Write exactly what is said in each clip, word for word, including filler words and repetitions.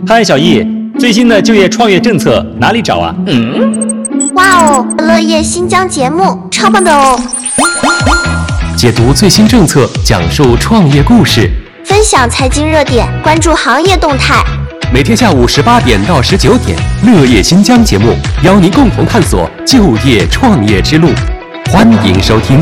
嗨，小易，最新的就业创业政策哪里找啊？嗯， 哇哦，乐业新疆节目超棒的哦！ 解读最新政策，讲述创业故事， 分享财经热点，关注行业动态。 每天下午十八点到十九点，乐业新疆节目邀您共同探索就业创业之路，欢迎收听。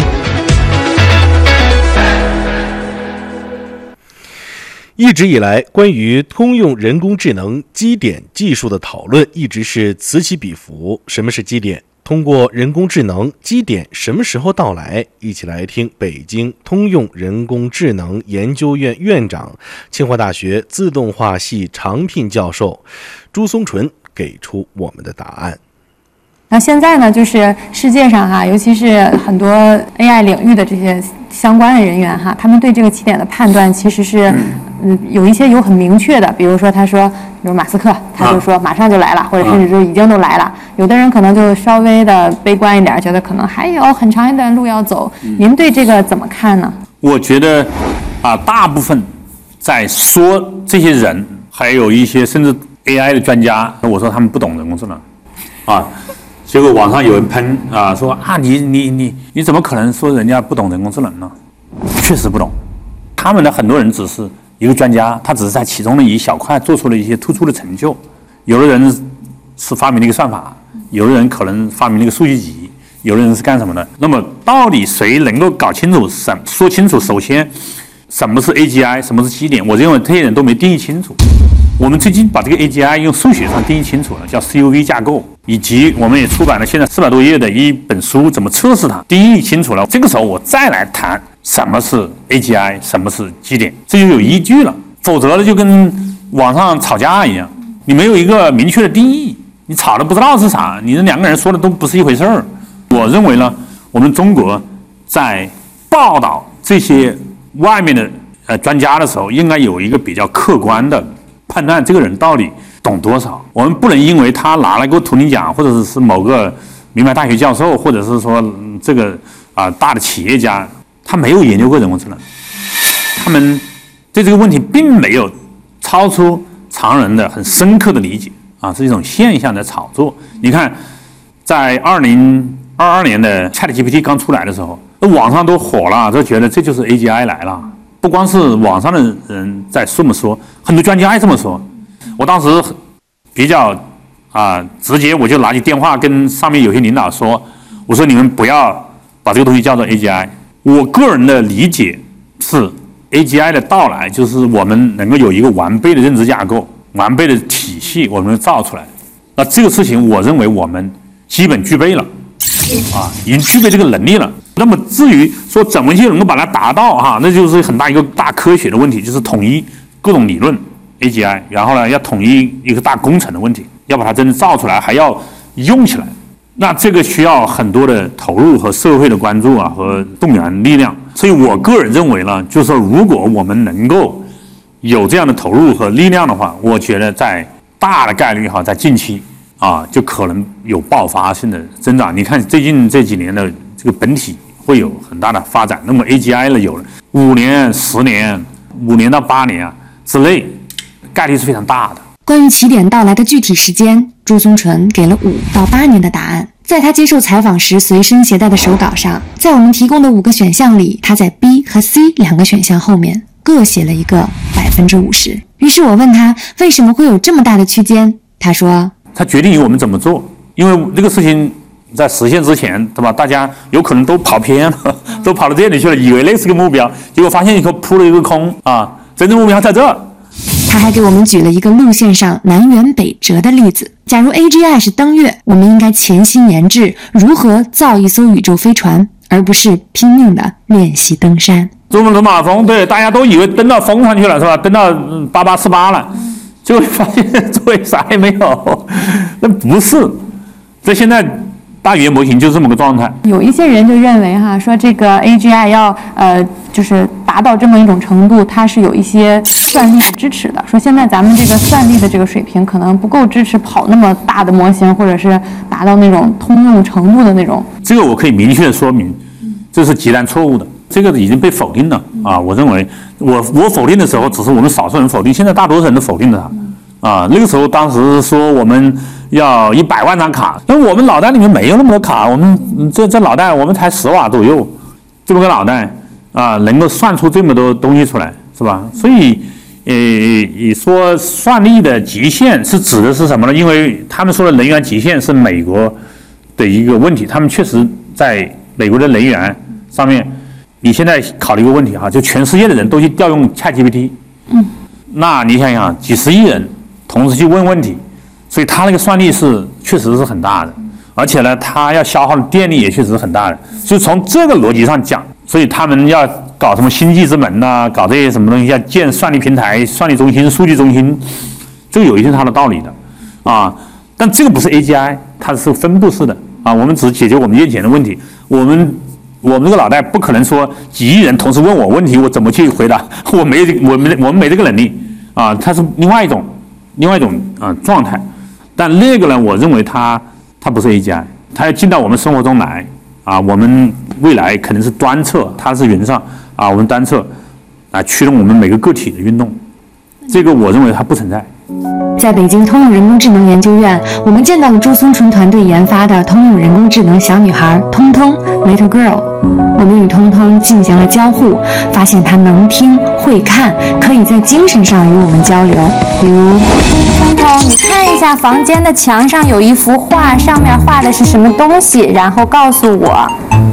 一直以来，关于通用人工智能基点技术的讨论一直是此起彼伏。什么是基点？通过人工智能，基点什么时候到来？一起来听北京通用人工智能研究院院长、清华大学自动化系常聘教授朱松纯给出我们的答案。 那现在呢，就是世界上哈，尤其是很多 A I 领域的这些相关的人员哈，他们对这个起点的判断其实是，嗯，有一些有很明确的，比如说他说，比如马斯克，他就说马上就来了，或者甚至就已经都来了。有的人可能就稍微的悲观一点，觉得可能还有很长一段路要走。您对这个怎么看呢？ 我觉得啊，大部分在说这些人，还有一些甚至 A I 的专家，我说他们不懂人工智能，啊。结果网上有人喷啊，说啊你你你你怎么可能说人家不懂人工智能呢？确实不懂，他们的很多人只是一个专家，他只是在其中的一小块做出了一些突出的成就。有的人是发明了一个算法，有的人可能发明了一个数据集，有的人是干什么的？那么到底谁能够搞清楚什说清楚？首先，什么是 A G I， 什么是基点？我认为这些人都没定义清楚。我们最近把这个 A G I 用数学上定义清楚了，叫 C U V 架构，以及我们也出版了现在四百多页的一本书，怎么测试它，定义清楚了。这个时候我再来谈什么是 A G I， 什么是基点，这就有依据了。否则呢，就跟网上吵架一样，你没有一个明确的定义，你吵的不知道是啥，你这两个人说的都不是一回事儿。我认为呢，我们中国在报道这些外面的呃专家的时候，应该有一个比较客观的判断这个人到底懂多少。我们不能因为他拿了个图灵奖，或者是某个名牌大学教授，或者是说这个啊、呃、大的企业家，他没有研究过人工智能，他们对这个问题并没有超出常人的很深刻的理解啊，是一种现象的炒作。你看，在二零二二年的 ChatGPT 刚出来的时候，网上都火了，都觉得这就是 A G I 来了。不光是网上的人在这么说，很多专家也这么说。我当时比较啊、呃、直接，我就拿起电话跟上面有些领导说，我说你们不要把这个东西叫做 A G I。我个人的理解是 A G I 的到来，就是我们能够有一个完备的认知架构、完备的体系，我们造出来。那这个事情，我认为我们基本具备了，啊，已经具备这个能力了。那么至于说怎么去能够把它达到哈、啊，那就是很大一个大科学的问题，就是统一各种理论 A G I， 然后呢要统一一个大工程的问题，要把它真的造出来，还要用起来。那这个需要很多的投入和社会的关注啊和动员力量。所以我个人认为呢，就是说如果我们能够有这样的投入和力量的话，我觉得在大的概率哈，在近期啊就可能有爆发性的增长。你看最近这几年的这个本体会有很大的发展，那么 A G I 呢有了五年、十年、五年到八年啊之内，概率是非常大的。 关于起点到来的具体时间，朱松纯给了五到八年的答案。在他接受采访时随身携带的手稿上，在我们提供的五个选项里，他在 B 和 C 两个选项后面各写了一个百分之五十。于是我问他为什么会有这么大的区间，他说：“ 他决定于我们怎么做，因为这个事情。”在实现之前，对吧？大家有可能都跑偏了，都跑到这里去了，以为那是个目标，结果发现以后扑了一个空啊！真正目标在这。 他还给我们举了一个路线上南辕北辙的例子。假如 A G I 是登月，我们应该潜心研制如何造一艘宇宙飞船，而不是拼命的练习登山。 珠穆朗玛峰，对，大家都以为登到峰上去了，是吧？登到八八四八了，就会发现周围啥也没有，那不是。这现在。大语言模型就是这么个状态。 有一些人就认为哈，说这个 A G I 要呃，就是达到这么一种程度，它是有一些算力的支持的。说现在咱们这个算力的这个水平可能不够支持跑那么大的模型，或者是达到那种通用程度的那种。 这个我可以明确的说明，这是极端错误的，这个已经被否定了啊！我认为我我否定的时候，只是我们少数人否定，现在大多数人都否定了它。 啊，那个时候当时说我们要一百万张卡，那我们脑袋里面没有那么多卡，我们这这脑袋我们才十瓦左右，这么个脑袋啊，能够算出这么多东西出来，是吧？所以，呃，你说算力的极限是指的是什么呢？因为他们说的能源极限是美国的一个问题，他们确实在美国的能源上面，你现在考虑一个问题哈，就全世界的人都去调用 ChatGPT， 嗯，那你想想，几十亿人同时去问问题，所以它那个算力是确实是很大的，而且呢，它要消耗的电力也确实是很大的，所以从这个逻辑上讲，所以他们要搞什么星际之门呐、啊，搞这些什么东西，要建算力平台、算力中心、数据中心，这个有一定它的道理的，啊，但这个不是 A G I， 它是分布式的啊，我们只解决我们眼前的问题，我们。我们这个脑袋不可能说几亿人同时问我问题，我怎么去回答？我没，我们我们没这个能力啊，它是另外一种，另外一种啊状态。但那个呢，我认为它它不是 A G I， 它要进到我们生活中来啊，我们未来可能是端侧，它是云上啊，我们单侧啊驱动我们每个个体的运动，这个我认为它不存在。 在北京通用人工智能研究院，我们见到了朱松纯团队研发的通用人工智能小女孩通通 Little Girl。我们与通通进行了交互，发现她能听会看，可以在精神上与我们交流。比如， 通通，你看一下房间的墙上有一幅画，上面画的是什么东西？然后告诉我，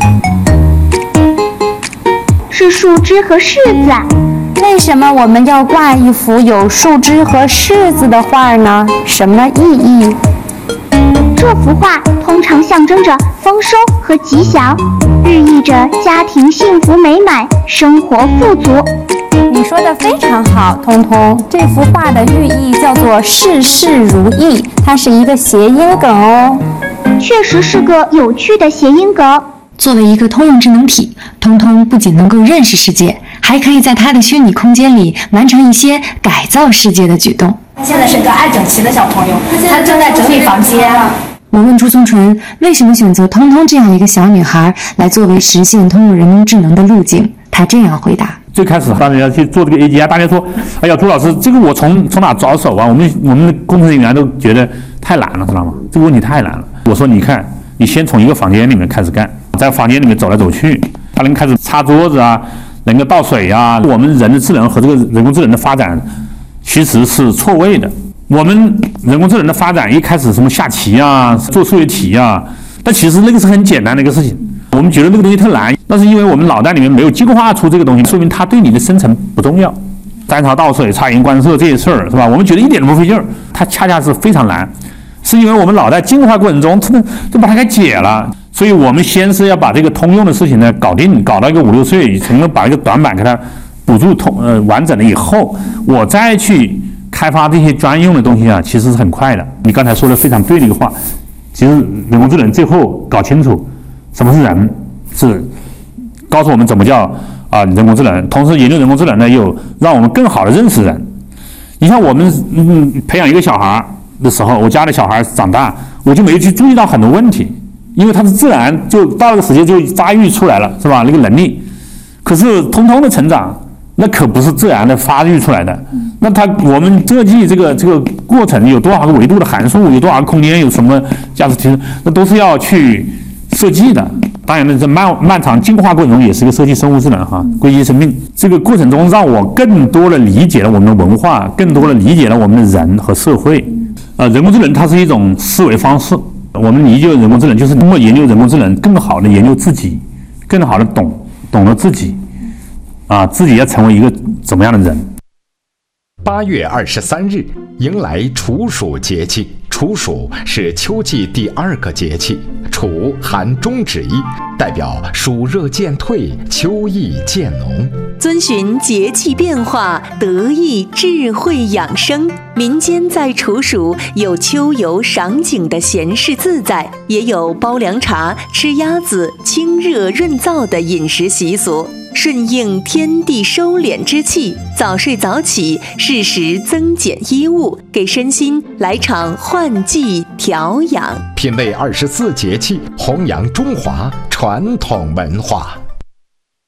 是树枝和柿子。 为什么我们要挂一幅有树枝和柿子的画呢？什么意义？ 这幅画通常象征着丰收和吉祥，寓意着家庭幸福美满，生活富足。 你说的非常好，通通。这幅画的寓意叫做事事如意，它是一个谐音梗哦。 确实是个有趣的谐音梗。 作为一个通用智能体，通通不仅能够认识世界，还可以在它的虚拟空间里完成一些改造世界的举动。 现在是个爱整齐的小朋友，他正在整理房间。 我问朱松纯为什么选择通通这样一个小女孩来作为实现通用人工智能的路径，他这样回答： 最开始当人家去做这个 A G I， 大家说，哎呀，朱老师，这个我从从哪着手啊？我们我们的工程人员都觉得太难了，知道吗？这个问题太难了。我说，你看，你先从一个房间里面开始干，在房间里面走来走去，他能开始擦桌子啊，能够倒水啊。我们人的智能和这个人工智能的发展其实是错位的。我们人工智能的发展一开始什么下棋啊，做数学题啊，但其实那个是很简单的一个事情。我们觉得那个东西特难，那是因为我们脑袋里面没有进化出这个东西，说明它对你的生成不重要。沾茶倒水、察言观色这些事儿是吧？我们觉得一点都不费劲儿，它恰恰是非常难，是因为我们脑袋进化过程中，真的就把它给解了。所以我们先是要把这个通用的事情呢搞定，搞到一个五六岁，才能把一个短板给它补助通呃完整了以后，我再去开发这些专用的东西啊，其实是很快的。你刚才说的非常对的一个话，其实人工智能最后搞清楚什么是人，是告诉我们怎么叫啊、呃、人工智能，同时研究人工智能呢，又让我们更好的认识人。你看我们嗯培养一个小孩的时候，我家的小孩长大，我就没有去注意到很多问题，因为他是自然就到了个时间就发育出来了，是吧？那个能力，可是通通的成长。那可不是自然的发育出来的，那它我们设计这个这个过程有多少个维度的函数，有多少个空间，有什么价值提升，那都是要去设计的。当然呢，这漫漫长进化过程中也是个设计生物智能哈，硅基生命这个过程中，让我更多的理解了我们的文化，更多的理解了我们的人和社会。呃，人工智能它是一种思维方式，我们理解人工智能就是通过研究人工智能，更好的研究自己，更好的懂懂得自己。啊，自己要成为一个怎么样的人？ 八月二十三日迎来处暑节气，处暑是秋季第二个节气，处含中指一，代表暑热渐退，秋意渐浓。 遵循节气变化，得益智慧养生。民间在处暑有秋游赏景的闲适自在，也有煲凉茶、吃鸭子、清热润燥的饮食习俗。顺应天地收敛之气，早睡早起，适时增减衣物，给身心来场换季调养。 品味二十四节气，弘扬中华传统文化。